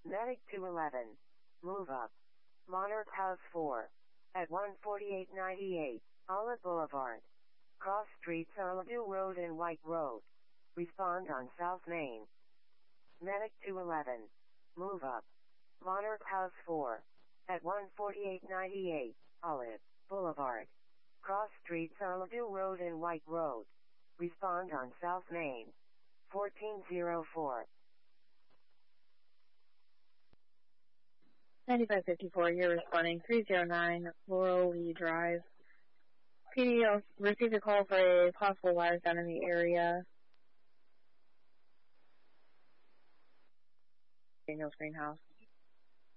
Medic 211. Move up. Monarch House 4. At 14898, Olive Boulevard. Cross streets Arladue Road and White Road. Respond on South Main. Medic 211. Move up. Monarch House 4. At 14898, Olive Boulevard. Cross streets Arladue Road and White Road. Respond on South Main. 1404. 9554, you're responding 309 Laurel Lee Drive. PD received a call for a possible wires down in the area. Daniel's Greenhouse.